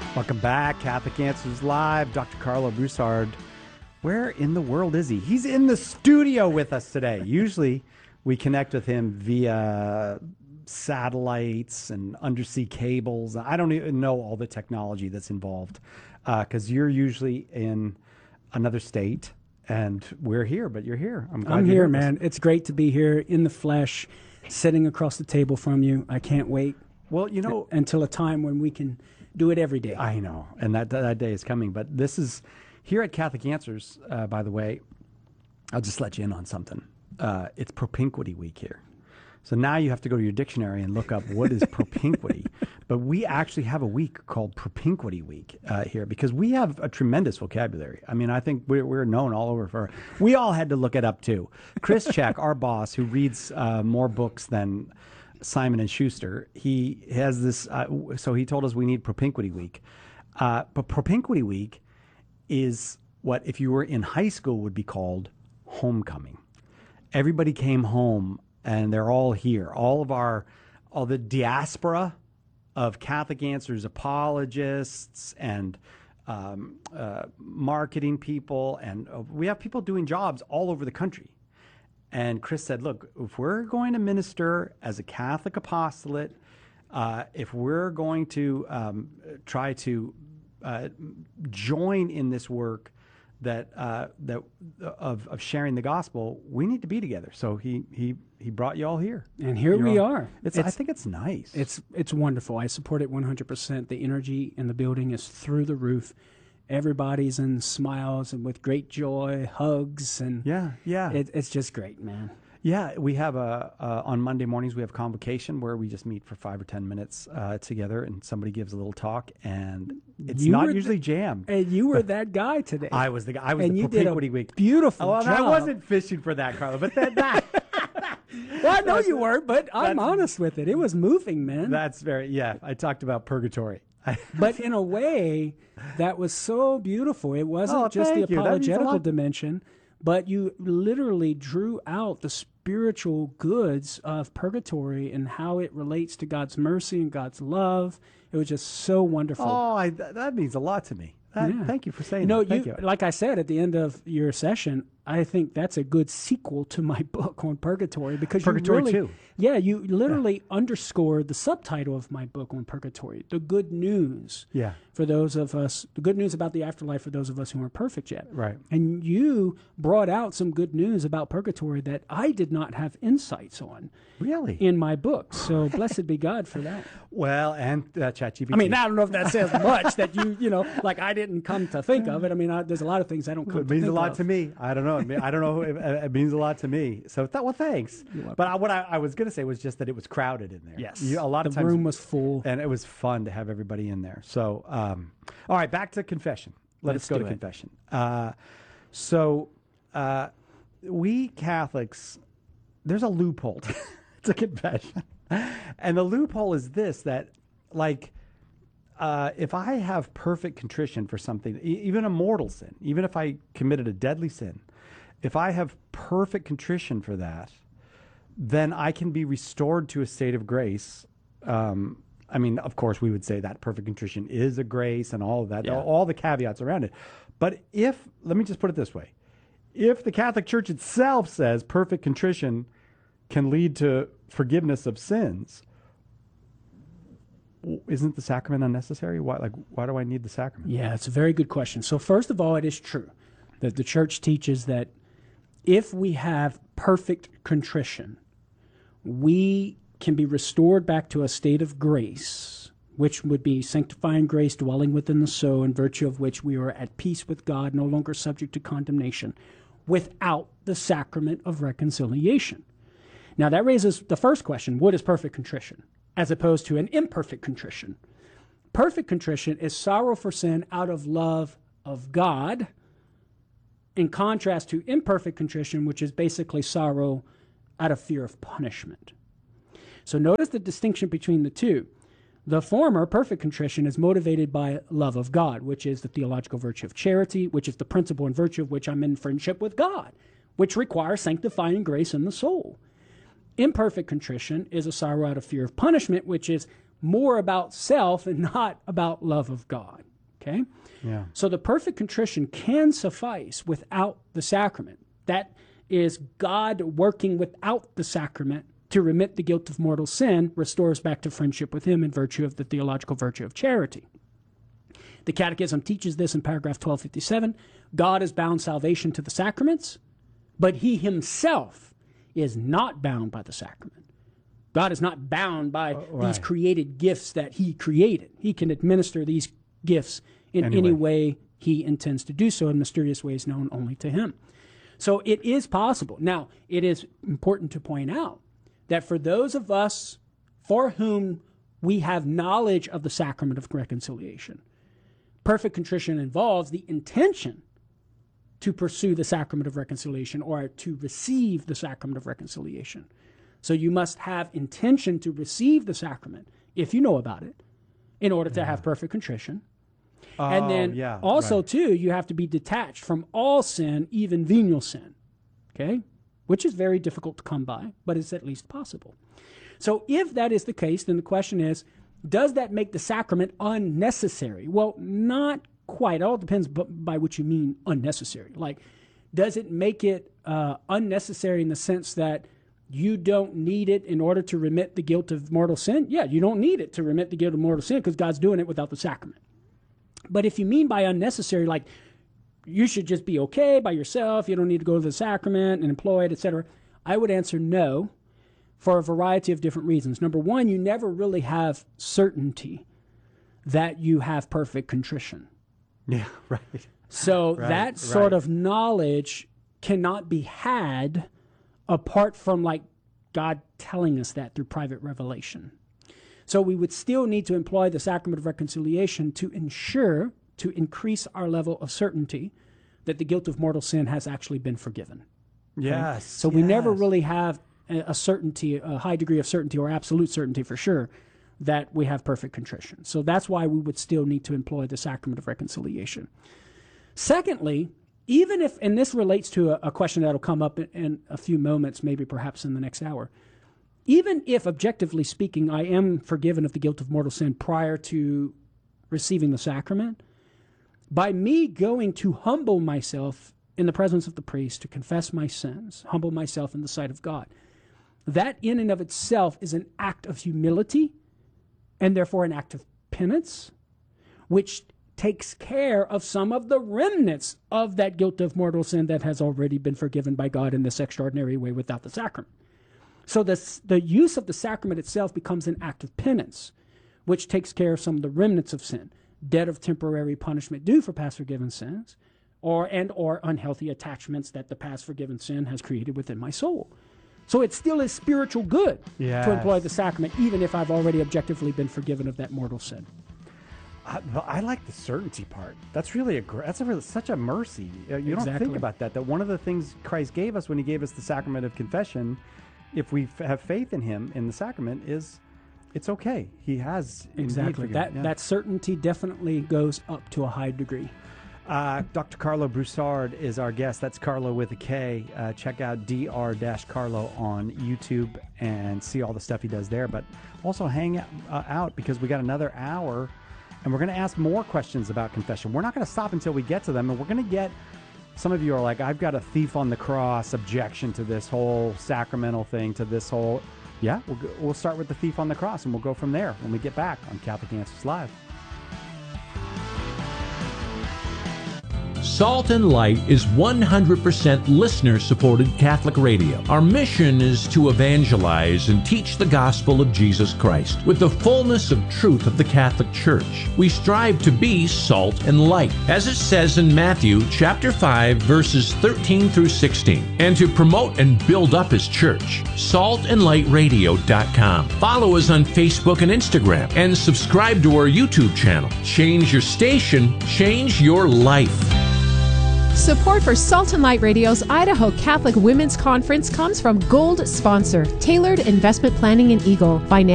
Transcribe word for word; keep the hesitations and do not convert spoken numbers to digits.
Welcome back, Catholic Answers Live. Doctor Carlo Broussard. Where in the world is he? He's in the studio with us today. Usually we connect with him via satellites and undersea cables. I don't even know all the technology that's involved because uh, you're usually in another state and we're here, but you're here. I'm, glad I'm you're here, here, man. It's great to be here in the flesh, sitting across the table from you. I can't wait. Well, you know, until a time when we can do it every day. I know, and that that day is coming. But this is here at Catholic Answers. Uh, by the way, I'll just let you in on something. Uh, it's propinquity week here, so now you have to go to your dictionary and look up what is propinquity. But we actually have a week called Propinquity Week uh, here because we have a tremendous vocabulary. I mean, I think we're we're known all over for. We all had to look it up too. Chris Check, our boss, who reads uh, more books than Simon and Schuster, he has this, uh, so he told us we need Propinquity Week. Uh, but Propinquity Week is what, if you were in high school, would be called homecoming. Everybody came home, and they're all here. All of our, all the diaspora of Catholic Answers apologists and um, uh, marketing people, and uh, we have people doing jobs all over the country. And Chris said, look, if we're going to minister as a Catholic apostolate, uh, if we're going to um, try to uh, join in this work that uh, that of, of sharing the gospel, we need to be together. So he he he brought you all here. And here You're we all, are. It's, It's- I think it's nice. It's it's wonderful. I support it one hundred percent. The energy in the building is through the roof. Everybody's in smiles and with great joy, hugs, and yeah, yeah. it, it's just great, man. Yeah, we have a uh, on Monday mornings we have convocation where we just meet for five or ten minutes uh, together, and somebody gives a little talk, and it's You not were usually the- jammed. And you were that guy today. I was the guy. I was and the you did a Propinquity Week. beautiful Oh, well, job. I wasn't fishing for that, Carlo, but that, that Well, I know you weren't, but I'm that's- honest with it. It was moving, man. that's very yeah. I talked about purgatory. But in a way, that was so beautiful. It wasn't Oh, just the thank you. That means a apologetical lot. dimension, but you literally drew out the spiritual goods of purgatory and how it relates to God's mercy and God's love. It was just so wonderful. oh, I, th- that means a lot to me. That, Yeah. Thank you for saying You know, that. Thank you, you. like I said at the end of your session, I think that's a good sequel to my book on purgatory because Purgatory you really, two. yeah, you literally underscored the subtitle of my book on purgatory, the good news. Yeah. For those of us, the good news about the afterlife for those of us who aren't perfect yet. Right. And you brought out some good news about purgatory that I did not have insights on Really? in my book. So blessed be God for that. Well, and uh, ChatGPT. I mean, I don't know if that says much that you, you know, like I didn't come to think of it. I mean, I, there's a lot of things I don't come It to means think a lot of. to me. I don't know. It mean- I don't know. It, it means a lot to me. So, th- well, thanks. But I, what I, I was going to say was just that it was crowded in there. Yes. You, a lot of the times, room was full. and it was fun to have everybody in there. So, um, all right, back to confession. Let Let's us go do to it. confession. Uh, so, uh, we Catholics, there's a loophole to confession, and the loophole is this: that, like, uh, if I have perfect contrition for something, e- even a mortal sin, even if I committed a deadly sin, if I have perfect contrition for that, then I can be restored to a state of grace. Um, I mean, of course, we would say that perfect contrition is a grace and all of that, Yeah. all, all the caveats around it. But if, let me just put it this way, if the Catholic Church itself says perfect contrition can lead to forgiveness of sins, w- isn't the sacrament unnecessary? Why, like, why do I need the sacrament? Yeah, it's a very good question. So first of all, it is true that the church teaches that if we have perfect contrition, we can be restored back to a state of grace, which would be sanctifying grace dwelling within the soul, in virtue of which we are at peace with God, no longer subject to condemnation, without the sacrament of reconciliation. Now that raises the first question: what is perfect contrition, as opposed to an imperfect contrition? Perfect contrition is sorrow for sin out of love of God, in contrast to imperfect contrition, which is basically sorrow out of fear of punishment. So notice the distinction between the two. The former, perfect contrition, is motivated by love of God, which is the theological virtue of charity, which is the principle and virtue of which I'm in friendship with God, which requires sanctifying grace in the soul. Imperfect contrition is a sorrow out of fear of punishment, which is more about self and not about love of God. Okay? Yeah. So the perfect contrition can suffice without the sacrament. That is God working without the sacrament to remit the guilt of mortal sin, restores back to friendship with him in virtue of the theological virtue of charity. The Catechism teaches this in paragraph twelve fifty-seven. God has bound salvation to the sacraments, but he himself is not bound by the sacrament. God is not bound by uh, right. these created gifts that he created. He can administer these gifts in anyway. any way he intends to do so, in mysterious ways known only to him. So it is possible. Now, it is important to point out that for those of us for whom we have knowledge of the sacrament of reconciliation, perfect contrition involves the intention to pursue the sacrament of reconciliation or to receive the sacrament of reconciliation. So you must have intention to receive the sacrament, if you know about it, in order to yeah. have perfect contrition. Oh, And then yeah, also, right. too, you have to be detached from all sin, even venial sin, okay? Which is very difficult to come by, but it's at least possible. So if that is the case, then the question is, does that make the sacrament unnecessary? Well, not quite. It all depends b- by what you mean unnecessary. Like, does it make it uh, unnecessary in the sense that you don't need it in order to remit the guilt of mortal sin? Yeah, you don't need it to remit the guilt of mortal sin because God's doing it without the sacrament. But if you mean by unnecessary, like you should just be okay by yourself, you don't need to go to the sacrament and employ it, et cetera, I would answer no for a variety of different reasons. Number one, you never really have certainty that you have perfect contrition. Yeah, right. So Right, that sort right. of knowledge cannot be had apart from like God telling us that through private revelation. So we would still need to employ the sacrament of reconciliation to ensure, to increase our level of certainty that the guilt of mortal sin has actually been forgiven. Yes. So we never yes. really have a a certainty, a high degree of certainty or absolute certainty for sure that we have perfect contrition. So that's why we would still need to employ the sacrament of reconciliation. Secondly, even if, and this relates to a, a question that'll come up in, in a few moments, maybe perhaps in the next hour, even if objectively speaking, I am forgiven of the guilt of mortal sin prior to receiving the sacrament, by me going to humble myself in the presence of the priest to confess my sins, humble myself in the sight of God, that in and of itself is an act of humility and therefore an act of penance, which takes care of some of the remnants of that guilt of mortal sin that has already been forgiven by God in this extraordinary way without the sacrament. So this, the use of the sacrament itself becomes an act of penance, which takes care of some of the remnants of sin, debt of temporary punishment due for past forgiven sins, or and or unhealthy attachments that the past forgiven sin has created within my soul. So it still is spiritual good Yes. to employ the sacrament, even if I've already objectively been forgiven of that mortal sin. I, but I like the certainty part. That's really a gr- that's a really, such a mercy. Uh, you don't Exactly. think about that. That one of the things Christ gave us when He gave us the sacrament of confession, if we f- have faith in Him in the sacrament, is it's okay. He has indeed Exactly. forgiven. That Yeah. that certainty definitely goes up to a high degree. Uh, Doctor Carlo Broussard is our guest. That's Carlo with a K. Uh, check out Dr Carlo on YouTube and see all the stuff he does there. But also hang out, uh, out because we got another hour, and we're going to ask more questions about confession. We're not going to stop until we get to them, and we're going to get. Some of you are like, I've got a thief on the cross objection to this whole sacramental thing, to this whole. Yeah, we'll, go, we'll start with the thief on the cross, and we'll go from there when we get back on Catholic Answers Live. Salt and Light is one hundred percent listener-supported Catholic radio. Our mission is to evangelize and teach the gospel of Jesus Christ with the fullness of truth of the Catholic Church. We strive to be salt and light, as it says in Matthew chapter five, verses thirteen through sixteen, and to promote and build up His church. salt and light radio dot com. Follow us on Facebook and Instagram, and subscribe to our YouTube channel. Change your station, change your life. Support for Salt and Light Radio's Idaho Catholic Women's Conference comes from Gold Sponsor, Tailored Investment Planning in Eagle, Financial